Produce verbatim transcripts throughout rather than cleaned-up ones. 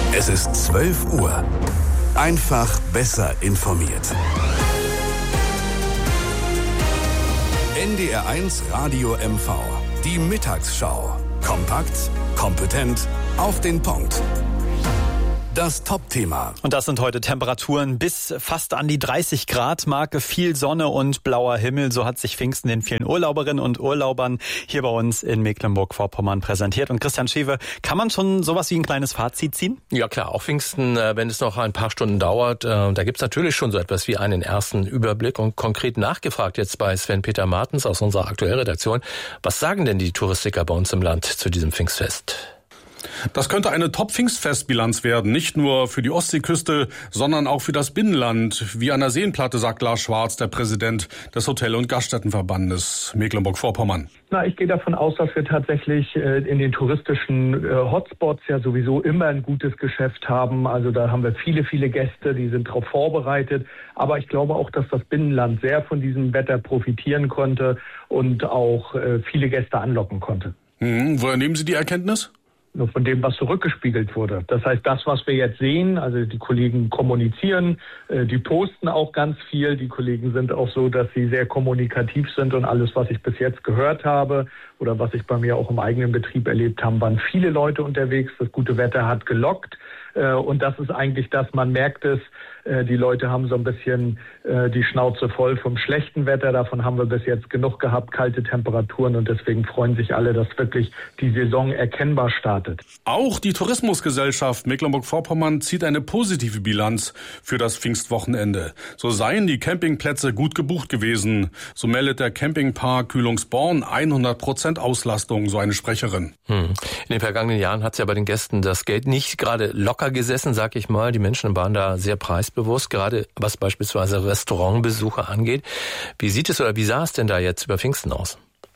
Es ist zwölf Uhr. Einfach besser informiert. N D R eins Radio M V. Die Mittagsschau. Kompakt, kompetent, auf den Punkt. Das Top-Thema. Und das sind heute Temperaturen bis fast an die dreißig Grad Marke, viel Sonne und blauer Himmel. So hat sich Pfingsten den vielen Urlauberinnen und Urlaubern hier bei uns in Mecklenburg-Vorpommern präsentiert. Und Christian Schewe, kann man schon sowas wie ein kleines Fazit ziehen? Ja klar, auch Pfingsten, wenn es noch ein paar Stunden dauert, da gibt's natürlich schon so etwas wie einen ersten Überblick. Und konkret nachgefragt jetzt bei Sven-Peter Martens aus unserer aktuellen Redaktion. Was sagen denn die Touristiker bei uns im Land zu diesem Pfingstfest? Das könnte eine Top-Pfingstfestbilanz werden, nicht nur für die Ostseeküste, sondern auch für das Binnenland, wie an der Seenplatte, sagt Lars Schwarz, der Präsident des Hotel- und Gaststättenverbandes Mecklenburg-Vorpommern. Na, ich gehe davon aus, dass wir tatsächlich äh, in den touristischen äh, Hotspots ja sowieso immer ein gutes Geschäft haben. Also da haben wir viele, viele Gäste, die sind darauf vorbereitet. Aber ich glaube auch, dass das Binnenland sehr von diesem Wetter profitieren konnte und auch äh, viele Gäste anlocken konnte. Hm, woher nehmen Sie die Erkenntnis? Nur von dem, was zurückgespiegelt wurde. Das heißt, das, was wir jetzt sehen, also die Kollegen kommunizieren, äh, die posten auch ganz viel. Die Kollegen sind auch so, dass sie sehr kommunikativ sind und alles, was ich bis jetzt gehört habe oder was ich bei mir auch im eigenen Betrieb erlebt habe, waren viele Leute unterwegs. Das gute Wetter hat gelockt. Äh, und das ist eigentlich das, man merkt es, äh, die Leute haben so ein bisschen äh, die Schnauze voll vom schlechten Wetter. Davon haben wir bis jetzt genug gehabt, kalte Temperaturen. Und deswegen freuen sich alle, dass wirklich die Saison erkennbar startet. Auch die Tourismusgesellschaft Mecklenburg-Vorpommern zieht eine positive Bilanz für das Pfingstwochenende. So seien die Campingplätze gut gebucht gewesen. So meldet der Campingpark Kühlungsborn hundert Prozent Auslastung, so eine Sprecherin. Hm. In den vergangenen Jahren hat es ja bei den Gästen das Geld nicht gerade locker gesessen, sag ich mal. Die Menschen waren da sehr preisbewusst, gerade was beispielsweise Restaurantbesuche angeht. Wie sieht es oder wie sah es denn da jetzt über Pfingsten aus?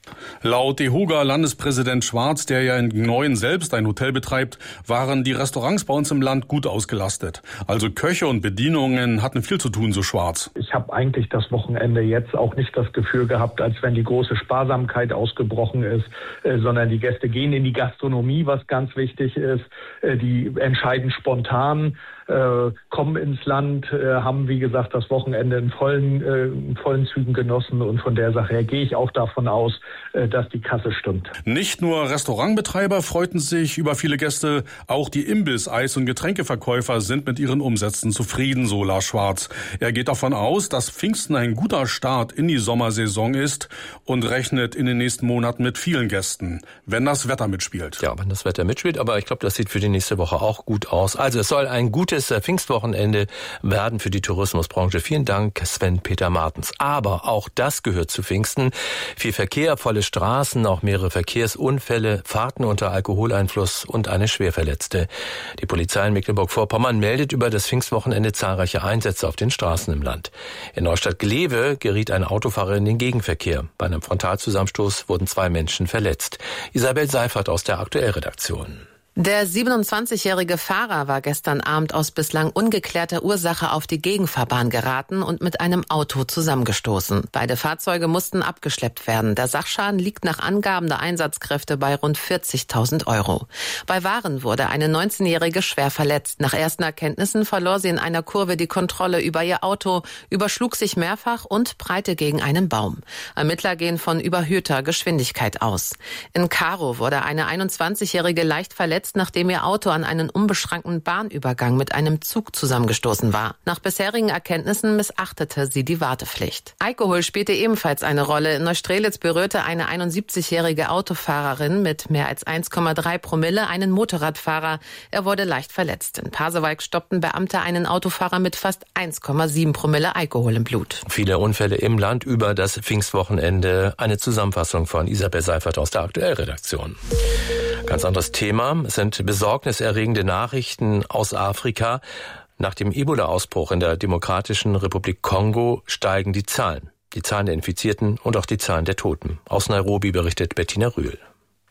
Laut DEHOGA-Landespräsident Schwarz, der ja in Gneuen selbst ein Hotel betreibt, waren die Restaurants bei uns im Land gut ausgelastet. Also Köche und Bedienungen hatten viel zu tun, so Schwarz. Ich habe eigentlich das Wochenende jetzt auch nicht das Gefühl gehabt, als wenn die große Sparsamkeit ausgebrochen ist, äh, sondern die Gäste gehen in die Gastronomie, was ganz wichtig ist. Äh, die entscheiden spontan, äh, kommen ins Land, äh, haben, wie gesagt, das Wochenende in vollen, äh, in vollen Zügen genossen. Und von der Sache her gehe ich auch davon aus, dass die Kasse stimmt. Nicht nur Restaurantbetreiber freuten sich über viele Gäste, auch die Imbiss-, Eis- und Getränkeverkäufer sind mit ihren Umsätzen zufrieden, so Lars Schwarz. Er geht davon aus, dass Pfingsten ein guter Start in die Sommersaison ist und rechnet in den nächsten Monaten mit vielen Gästen, wenn das Wetter mitspielt. Ja, wenn das Wetter mitspielt, aber ich glaube, das sieht für die nächste Woche auch gut aus. Also es soll ein gutes Pfingstwochenende werden für die Tourismusbranche. Vielen Dank, Sven-Peter Martens. Aber auch das gehört zu Pfingsten. Viel Verkehr, volle Straßen, auch mehrere Verkehrsunfälle, Fahrten unter Alkoholeinfluss und eine Schwerverletzte. Die Polizei in Mecklenburg-Vorpommern meldet über das Pfingstwochenende zahlreiche Einsätze auf den Straßen im Land. In Neustadt-Glewe geriet ein Autofahrer in den Gegenverkehr. Bei einem Frontalzusammenstoß wurden zwei Menschen verletzt. Isabel Seifert aus der Aktuellredaktion. Der siebenundzwanzigjährige Fahrer war gestern Abend aus bislang ungeklärter Ursache auf die Gegenfahrbahn geraten und mit einem Auto zusammengestoßen. Beide Fahrzeuge mussten abgeschleppt werden. Der Sachschaden liegt nach Angaben der Einsatzkräfte bei rund vierzigtausend Euro. Bei Waren wurde eine neunzehnjährige schwer verletzt. Nach ersten Erkenntnissen verlor sie in einer Kurve die Kontrolle über ihr Auto, überschlug sich mehrfach und prallte gegen einen Baum. Ermittler gehen von überhöhter Geschwindigkeit aus. In Karow wurde eine einundzwanzigjährige leicht verletzt, nachdem ihr Auto an einen unbeschrankten Bahnübergang mit einem Zug zusammengestoßen war. Nach bisherigen Erkenntnissen missachtete sie die Wartepflicht. Alkohol spielte ebenfalls eine Rolle. In Neustrelitz berührte eine einundsiebzigjährige Autofahrerin mit mehr als eins Komma drei Promille einen Motorradfahrer. Er wurde leicht verletzt. In Pasewalk stoppten Beamte einen Autofahrer mit fast eins Komma sieben Promille Alkohol im Blut. Viele Unfälle im Land über das Pfingstwochenende. Eine Zusammenfassung von Isabel Seifert aus der Aktuellredaktion. Ganz anderes Thema. Es sind besorgniserregende Nachrichten aus Afrika. Nach dem Ebola-Ausbruch in der Demokratischen Republik Kongo steigen die Zahlen. Die Zahlen der Infizierten und auch die Zahlen der Toten. Aus Nairobi berichtet Bettina Rühl.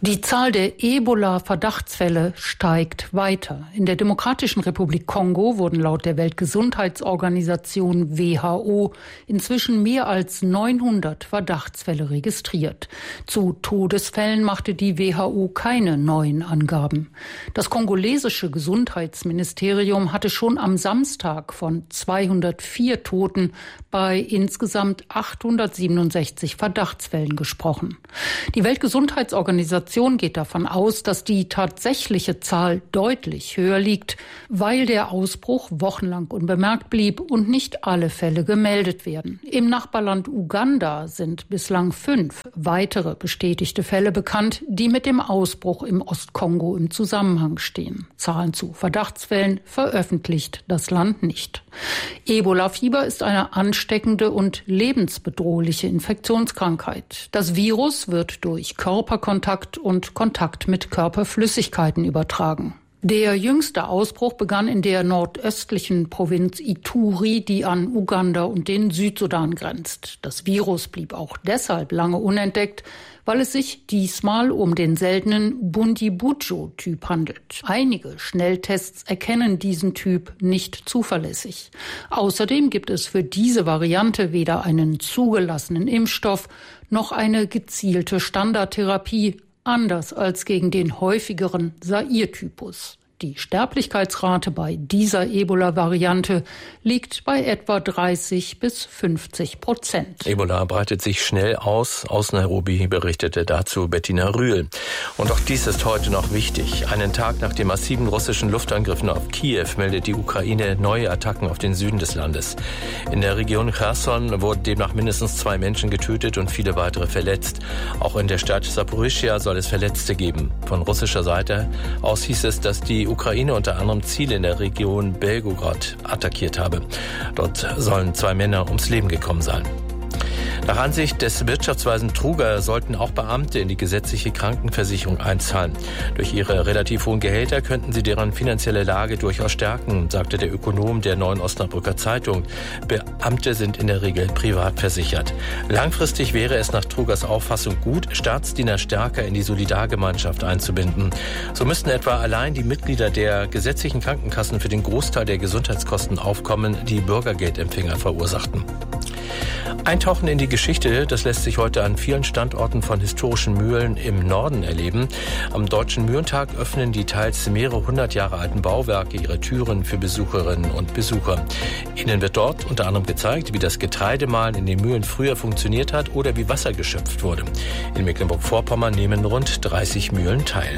Die Zahl der Ebola-Verdachtsfälle steigt weiter. In der Demokratischen Republik Kongo wurden laut der Weltgesundheitsorganisation W H O inzwischen mehr als neunhundert Verdachtsfälle registriert. Zu Todesfällen machte die W H O keine neuen Angaben. Das kongolesische Gesundheitsministerium hatte schon am Samstag von zweihundertvier Toten bei insgesamt achthundertsiebenundsechzig Verdachtsfällen gesprochen. Die Weltgesundheitsorganisation geht davon aus, dass die tatsächliche Zahl deutlich höher liegt, weil der Ausbruch wochenlang unbemerkt blieb und nicht alle Fälle gemeldet werden. Im Nachbarland Uganda sind bislang fünf weitere bestätigte Fälle bekannt, die mit dem Ausbruch im Ostkongo im Zusammenhang stehen. Zahlen zu Verdachtsfällen veröffentlicht das Land nicht. Ebola-Fieber ist eine ansteckende und lebensbedrohliche Infektionskrankheit. Das Virus wird durch Körperkontakt und Kontakt mit Körperflüssigkeiten übertragen. Der jüngste Ausbruch begann in der nordöstlichen Provinz Ituri, die an Uganda und den Südsudan grenzt. Das Virus blieb auch deshalb lange unentdeckt, weil es sich diesmal um den seltenen Bundibujo-Typ handelt. Einige Schnelltests erkennen diesen Typ nicht zuverlässig. Außerdem gibt es für diese Variante weder einen zugelassenen Impfstoff noch eine gezielte Standardtherapie, anders als gegen den häufigeren Zaire-Typus. Die Sterblichkeitsrate bei dieser Ebola-Variante liegt bei etwa dreißig bis fünfzig Prozent. Ebola breitet sich schnell aus. Aus Nairobi berichtete dazu Bettina Rühl. Und auch dies ist heute noch wichtig. Einen Tag nach den massiven russischen Luftangriffen auf Kiew meldet die Ukraine neue Attacken auf den Süden des Landes. In der Region Cherson wurden demnach mindestens zwei Menschen getötet und viele weitere verletzt. Auch in der Stadt Saporischschja soll es Verletzte geben. Von russischer Seite aus hieß es, dass die Ukraine unter anderem Ziele in der Region Belgorod attackiert habe. Dort sollen zwei Männer ums Leben gekommen sein. Nach Ansicht des Wirtschaftsweisen Truger sollten auch Beamte in die gesetzliche Krankenversicherung einzahlen. Durch ihre relativ hohen Gehälter könnten sie deren finanzielle Lage durchaus stärken, sagte der Ökonom der Neuen Osnabrücker Zeitung. Beamte sind in der Regel privat versichert. Langfristig wäre es nach Trugers Auffassung gut, Staatsdiener stärker in die Solidargemeinschaft einzubinden. So müssten etwa allein die Mitglieder der gesetzlichen Krankenkassen für den Großteil der Gesundheitskosten aufkommen, die Bürgergeldempfänger verursachten. Eintauchen in die Geschichte, das lässt sich heute an vielen Standorten von historischen Mühlen im Norden erleben. Am Deutschen Mühlentag öffnen die teils mehrere hundert Jahre alten Bauwerke ihre Türen für Besucherinnen und Besucher. Ihnen wird dort unter anderem gezeigt, wie das Getreidemahlen in den Mühlen früher funktioniert hat oder wie Wasser geschöpft wurde. In Mecklenburg-Vorpommern nehmen rund dreißig Mühlen teil.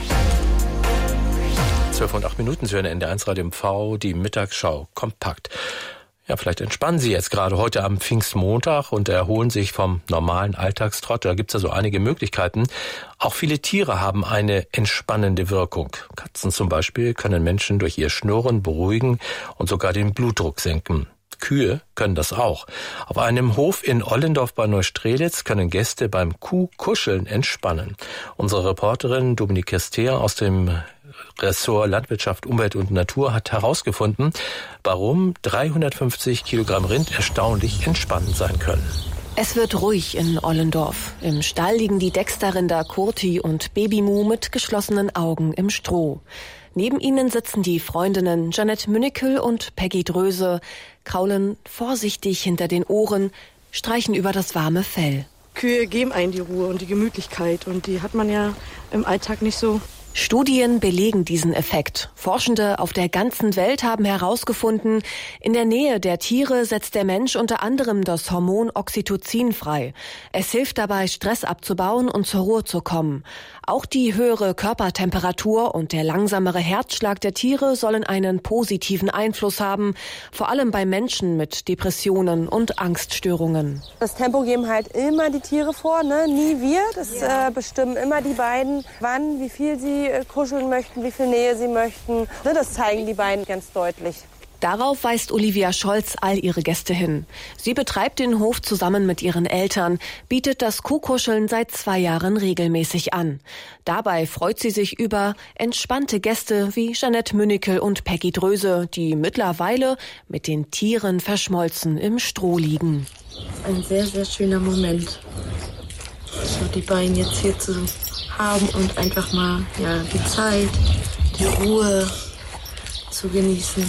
zwölf und acht Minuten, Sie hören N D R eins Radio M V, die Mittagsschau kompakt. Ja, vielleicht entspannen Sie jetzt gerade heute am Pfingstmontag und erholen sich vom normalen Alltagstrott. Da gibt's ja so einige Möglichkeiten. Auch viele Tiere haben eine entspannende Wirkung. Katzen zum Beispiel können Menschen durch ihr Schnurren beruhigen und sogar den Blutdruck senken. Kühe können das auch. Auf einem Hof in Ollendorf bei Neustrelitz können Gäste beim Kuhkuscheln entspannen. Unsere Reporterin Dominique Kester aus dem Ressort Landwirtschaft, Umwelt und Natur hat herausgefunden, warum dreihundertfünfzig Kilogramm Rind erstaunlich entspannend sein können. Es wird ruhig in Ollendorf. Im Stall liegen die Dexterrinder Kurti und Babymu mit geschlossenen Augen im Stroh. Neben ihnen sitzen die Freundinnen Jeanette Münnekel und Peggy Dröse, kraulen vorsichtig hinter den Ohren, streichen über das warme Fell. Kühe geben einen die Ruhe und die Gemütlichkeit und die hat man ja im Alltag nicht so. Studien belegen diesen Effekt. Forschende auf der ganzen Welt haben herausgefunden, in der Nähe der Tiere setzt der Mensch unter anderem das Hormon Oxytocin frei. Es hilft dabei, Stress abzubauen und zur Ruhe zu kommen. Auch die höhere Körpertemperatur und der langsamere Herzschlag der Tiere sollen einen positiven Einfluss haben, vor allem bei Menschen mit Depressionen und Angststörungen. Das Tempo geben halt immer die Tiere vor, ne? Nie wir. Das ja. äh, bestimmen immer die beiden, wann, wie viel sie äh, kuscheln möchten, wie viel Nähe sie möchten. Ne? Das zeigen die beiden ganz deutlich. Darauf weist Olivia Scholz all ihre Gäste hin. Sie betreibt den Hof zusammen mit ihren Eltern, bietet das Kuhkuscheln seit zwei Jahren regelmäßig an. Dabei freut sie sich über entspannte Gäste wie Jeanette Münnekel und Peggy Dröse, die mittlerweile mit den Tieren verschmolzen im Stroh liegen. Ein sehr, sehr schöner Moment. so die beiden jetzt hier zu haben und einfach mal ja, die Zeit, die Ruhe zu genießen.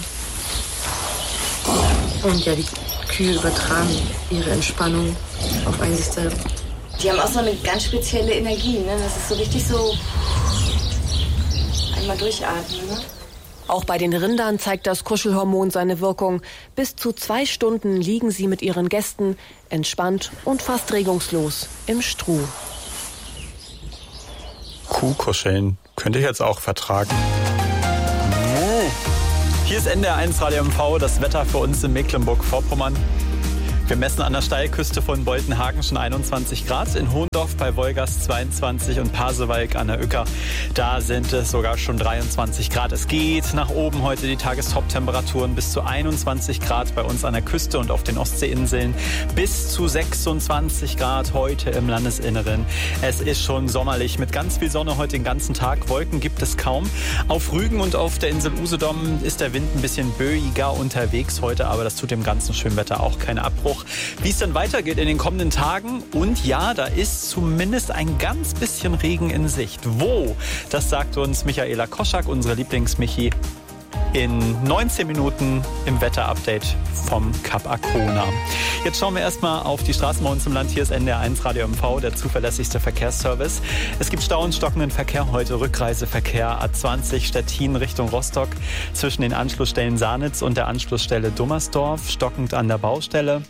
Und ja, die Kühe übertragen ihre Entspannung auf einen sich selber. Die haben auch so eine ganz spezielle Energie, ne? Das ist so richtig so einmal durchatmen, ne? Auch bei den Rindern zeigt das Kuschelhormon seine Wirkung. Bis zu zwei Stunden liegen sie mit ihren Gästen entspannt und fast regungslos im Stroh. Kuhkuscheln könnte ich jetzt auch vertragen. Hier ist N D R eins Radio M V, das Wetter für uns in Mecklenburg-Vorpommern. Wir messen an der Steilküste von Boltenhagen schon einundzwanzig Grad, in Hohendorf bei Wolgast zweiundzwanzig und Pasewalk an der Uecker, da sind es sogar schon dreiundzwanzig Grad. Es geht nach oben heute, die Tagestop-Temperaturen bis zu einundzwanzig Grad bei uns an der Küste und auf den Ostseeinseln, bis zu sechsundzwanzig Grad heute im Landesinneren. Es ist schon sommerlich mit ganz viel Sonne heute den ganzen Tag. Wolken gibt es kaum. Auf Rügen und auf der Insel Usedom ist der Wind ein bisschen böiger unterwegs heute, aber das tut dem ganzen schönen Wetter auch keinen Abbruch. Wie es dann weitergeht in den kommenden Tagen. Und ja, da ist zumindest ein ganz bisschen Regen in Sicht. Wo? Das sagt uns Michaela Koschak, unsere Lieblingsmichi, in neunzehn Minuten im Wetterupdate vom Kap Arkona. Jetzt schauen wir erstmal auf die Straßen bei uns im Land. Hier ist N D R eins Radio M V, der zuverlässigste Verkehrsservice. Es gibt Stau und stockenden Verkehr heute. Rückreiseverkehr A zwanzig Stettin Richtung Rostock zwischen den Anschlussstellen Sanitz und der Anschlussstelle Dummersdorf. Stockend an der Baustelle.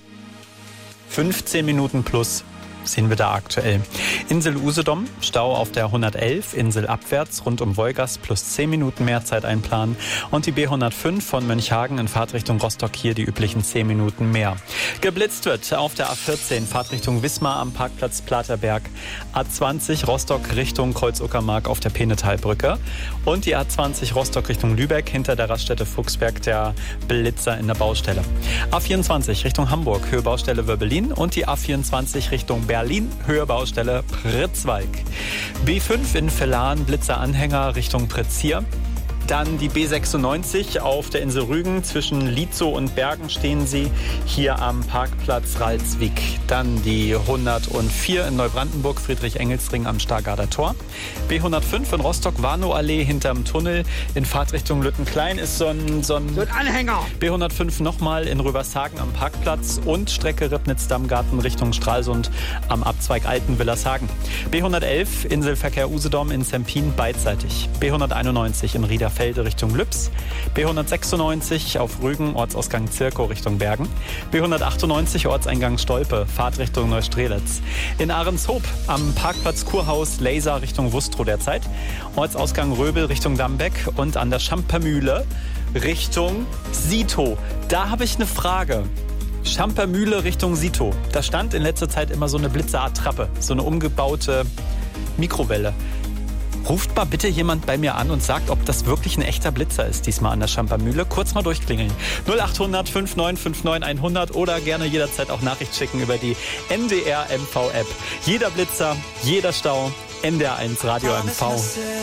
fünfzehn Minuten plus sehen wir da aktuell. Insel Usedom, Stau auf der hundertelf, Insel abwärts rund um Wolgast plus zehn Minuten mehr Zeit einplanen. Und die B hundertfünf von Mönchhagen in Fahrtrichtung Rostock hier die üblichen zehn Minuten mehr. Geblitzt wird auf der A vierzehn, Fahrtrichtung Wismar am Parkplatz Platerberg. A zwanzig Rostock Richtung Kreuz-Uckermark auf der Penetalbrücke. Und die A zwanzig Rostock Richtung Lübeck hinter der Raststätte Fuchsberg, der Blitzer in der Baustelle. A vierundzwanzig Richtung Hamburg, Höhe Baustelle Wörbelin. Und die A vierundzwanzig Richtung Berlin, Höhe Baustelle Pritzwalk. B fünf in Vellan, Blitzeranhänger Richtung Pretzier. Dann die B sechsundneunzig auf der Insel Rügen. Zwischen Lietzow und Bergen stehen sie hier am Parkplatz Ralswiek. Dann die hundertvier in Neubrandenburg, Friedrich-Engels-Ring am Stargarder Tor. B hundertfünf in Rostock, Warnow-Allee hinterm Tunnel. In Fahrtrichtung Lüttenklein ist so ein, so ein, so ein Anhänger. B hundertfünf nochmal in Rövershagen am Parkplatz und Strecke Ribnitz-Dammgarten Richtung Stralsund am Abzweig Alten-Willershagen. B hundertelf Inselverkehr Usedom in Zempin beidseitig. B hunderteinundneunzig in Riederfelde Richtung Lübs. B hundertsechsundneunzig auf Rügen, Ortsausgang Zirkow Richtung Bergen. B hundertachtundneunzig Ortseingang Stolpe, Fahrtrichtung Neustrelitz. In Ahrenshoop am Parkplatz Kurhaus Laser Richtung Wustrow derzeit. Ortsausgang Röbel Richtung Dambeck und an der Schampermühle Richtung Sito. Da habe ich eine Frage. Schampermühle Richtung Sito. Da stand in letzter Zeit immer so eine Blitzerattrappe, so eine umgebaute Mikrowelle. Ruft mal bitte jemand bei mir an und sagt, ob das wirklich ein echter Blitzer ist, diesmal an der Schampermühle. Kurz mal durchklingeln. null achthundert fünfundneunzig neunundfünfzig hundert oder gerne jederzeit auch Nachricht schicken über die N D R M V App. Jeder Blitzer, jeder Stau, N D R eins Radio M V.